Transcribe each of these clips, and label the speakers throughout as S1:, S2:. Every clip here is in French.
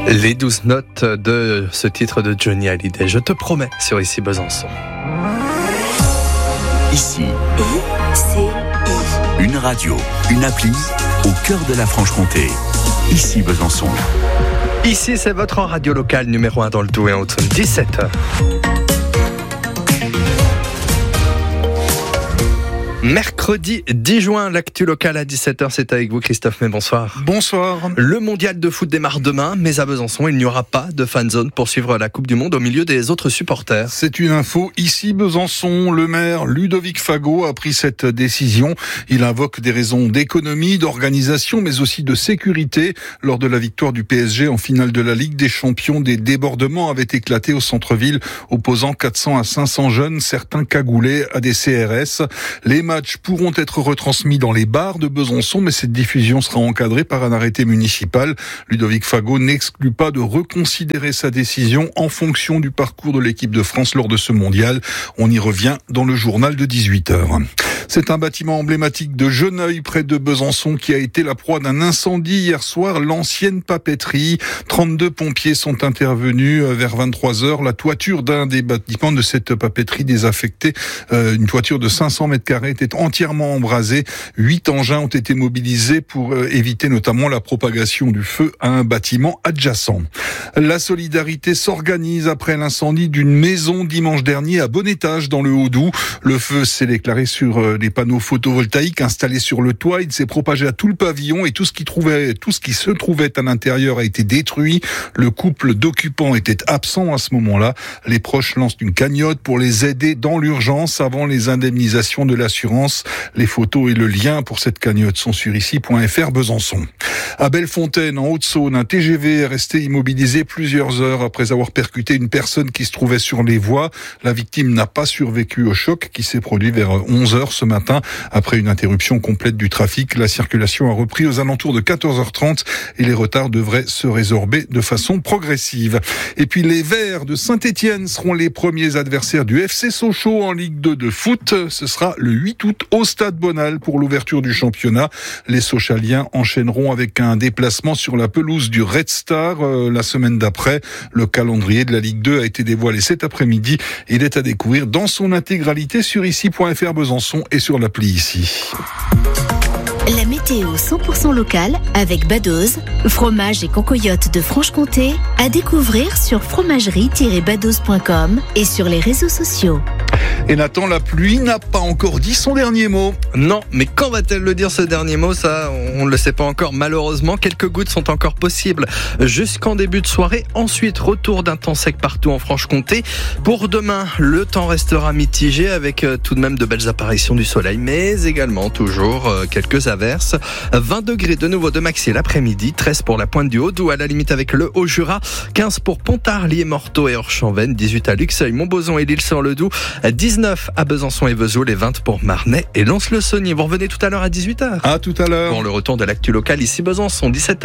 S1: Les 12 notes de ce titre de Johnny Hallyday, je te promets, sur Ici Besançon.
S2: Ici, une radio, une appli, au cœur de la Franche-Comté. Ici Besançon.
S1: Ici, c'est votre radio locale numéro 1 dans le Doubs et en Haute-Saône, 17h. Mercredi 10 juin, l'actu locale à 17h, c'est avec vous Christophe, mais bonsoir.
S3: Bonsoir.
S1: Le mondial de foot démarre demain, mais à Besançon, il n'y aura pas de fan zone pour suivre la Coupe du Monde au milieu des autres supporters.
S3: C'est une info. Ici Besançon, le maire Ludovic Fagot a pris cette décision. Il invoque des raisons d'économie, d'organisation, mais aussi de sécurité. Lors de la victoire du PSG en finale de la Ligue des Champions, des débordements avaient éclaté au centre-ville, opposant 400 à 500 jeunes, certains cagoulés à des CRS. Les matchs pourront être retransmis dans les bars de Besançon, mais cette diffusion sera encadrée par un arrêté municipal. Ludovic Fagot n'exclut pas de reconsidérer sa décision en fonction du parcours de l'équipe de France lors de ce mondial. On y revient dans le journal de 18h. C'est un bâtiment emblématique de Geneuil, près de Besançon, qui a été la proie d'un incendie hier soir, l'ancienne papeterie. 32 pompiers sont intervenus vers 23h. La toiture d'un des bâtiments de cette papeterie désaffectée, une toiture de 500 mètres carrés, était entièrement embrasée. 8 engins ont été mobilisés pour éviter notamment la propagation du feu à un bâtiment adjacent. La solidarité s'organise après l'incendie d'une maison dimanche dernier à bon étage dans le Haut-Doubs. Le feu s'est déclaré sur les panneaux photovoltaïques installés sur le toit. Il s'est propagé à tout le pavillon et tout ce qui se trouvait à l'intérieur a été détruit. Le couple d'occupants était absent à ce moment-là. Les proches lancent une cagnotte pour les aider dans l'urgence avant les indemnisations de l'assurance. Les photos et le lien pour cette cagnotte sont sur ici.fr Besançon. À Bellefontaine, en Haute-Saône, un TGV est resté immobilisé plusieurs heures après avoir percuté une personne qui se trouvait sur les voies. La victime n'a pas survécu au choc qui s'est produit vers 11h ce matin. Après une interruption complète du trafic, la circulation a repris aux alentours de 14h30 et les retards devraient se résorber de façon progressive. Et puis les Verts de Saint-Étienne seront les premiers adversaires du FC Sochaux en Ligue 2 de foot. Ce sera le 8 août au Stade Bonal pour l'ouverture du championnat. Les Sochaliens enchaîneront avec un déplacement sur la pelouse du Red Star la semaine d'après. Le calendrier de la Ligue 2 a été dévoilé cet après-midi. Il est à découvrir dans son intégralité sur ici.fr Besançon et sur l'appli Ici.
S4: La météo 100% locale avec Badoz, fromage et concoyote de Franche-Comté, à découvrir sur fromagerie-badoz.com et sur les réseaux sociaux.
S3: Et Nathan, la pluie n'a pas encore dit son dernier mot.
S1: Non, mais quand va-t-elle le dire ce dernier mot? Ça, on ne le sait pas encore. Malheureusement, quelques gouttes sont encore possibles jusqu'en début de soirée. Ensuite, retour d'un temps sec partout en Franche-Comté. Pour demain, le temps restera mitigé avec tout de même de belles apparitions du soleil, mais également toujours quelques averses. 20 degrés de nouveau de maxi l'après-midi, 13 pour la pointe du Haut-Doubs à la limite avec le Haut-Jura, 15 pour Pontarlier, Morteau et Orchamps-Veynes, 18 à Luxeuil, Montbozon et l'Île-sur-le-Doubs, 19 à Besançon et Vesoul et 20 pour Marnay et Lons-le-Saunier. Vous revenez tout à l'heure à 18h.
S3: À tout à l'heure.
S1: Pour le retour de l'actu locale ici Besançon,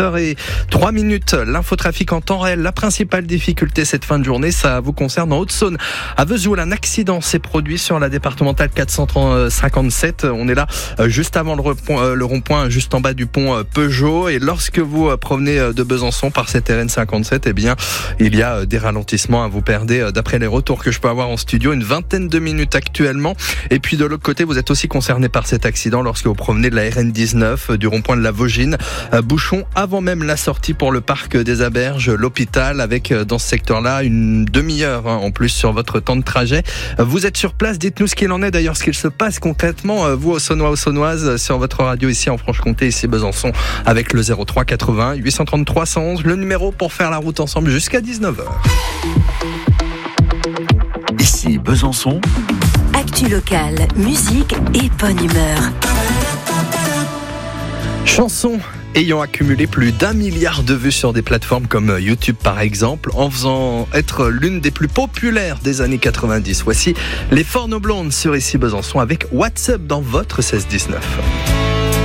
S1: 17h03. L'infotrafic en temps réel. La principale difficulté cette fin de journée, ça vous concerne en Haute-Saône. À Vesoul, un accident s'est produit sur la départementale 457. On est là juste avant le rond-point, juste en bas du pont Peugeot. Et lorsque vous provenez de Besançon par cette RN57, eh bien, il y a des ralentissements. Vous perdez, d'après les retours que je peux avoir en studio, une vingtaine de minutes actuellement. Et puis de l'autre côté, vous êtes aussi concerné par cet accident lorsque vous provenez de la RN19 du rond-point de la Vaugine. Bouchon avant même la sortie pour le parc des Aberges, l'hôpital, avec dans ce secteur-là une demi-heure en plus sur votre temps de trajet. Vous êtes sur place, dites-nous ce qu'il en est d'ailleurs, ce qu'il se passe concrètement, vous aux Saunois, aux Saunoises, sur votre radio ici en Franche-Comté, ici Besançon, avec le 03 80 833 111, le numéro pour faire la route ensemble jusqu'à 19h.
S2: Ici Besançon.
S4: Actu locale, musique et bonne humeur.
S1: Chanson ayant accumulé plus d'1 milliard de vues sur des plateformes comme YouTube par exemple, en faisant être l'une des plus populaires des années 90. Voici les Four No Blondes sur Ici Besançon avec What's Up dans votre 16-19.